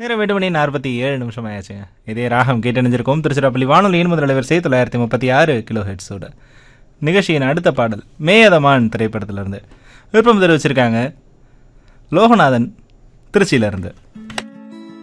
நேரம் 8:47 ஆயாச்சுங்க. இதே ராகம் கேட்டணிஞ்சிருக்கோம். திருச்சிராப்பள்ளி வானொலியின் முதல் அலைவரிசை 936 கிலோ ஹெட்ஸோட நிகழ்ச்சியின் அடுத்த பாடல் மேயதமான் திரைப்படத்திலிருந்து விருப்பம் தெரிவிச்சிருக்காங்க லோகநாதன் திருச்சியிலிருந்து.